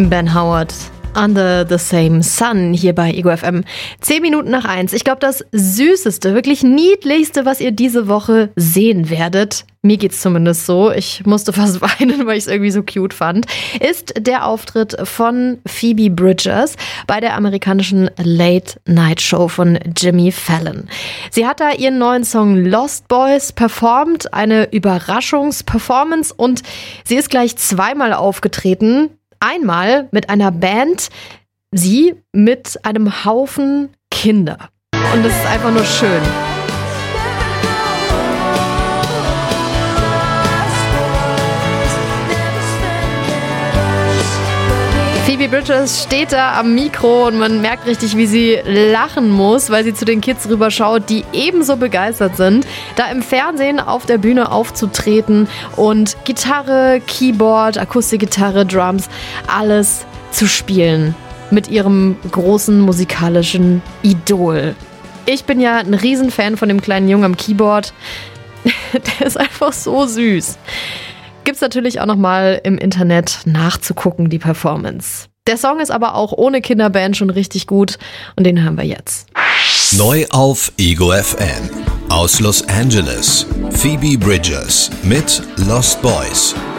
Ben Howard. Under the Same Sun hier bei Ego FM. 10 Minuten nach 1. Ich glaube, das Süßeste, wirklich Niedlichste, was ihr diese Woche sehen werdet, mir geht's zumindest so, ich musste fast weinen, weil ich es irgendwie so cute fand, ist der Auftritt von Phoebe Bridgers bei der amerikanischen Late-Night-Show von Jimmy Fallon. Sie hat da ihren neuen Song Lost Boys performt, eine Überraschungsperformance, und sie ist gleich zweimal aufgetreten. Einmal mit einer Band, sie mit einem Haufen Kinder. Und das ist einfach nur schön. Phoebe Bridgers steht da am Mikro und man merkt richtig, wie sie lachen muss, weil sie zu den Kids rüberschaut, die ebenso begeistert sind, da im Fernsehen auf der Bühne aufzutreten und Gitarre, Keyboard, Akustikgitarre, Drums, alles zu spielen mit ihrem großen musikalischen Idol. Ich bin ja ein Riesenfan von dem kleinen Jungen am Keyboard. Der ist einfach so süß. Gibt's natürlich auch nochmal im Internet nachzugucken, die Performance. Der Song ist aber auch ohne Kinderband schon richtig gut und den hören wir jetzt. Neu auf Ego FM. Aus Los Angeles. Phoebe Bridgers mit Lost Boys.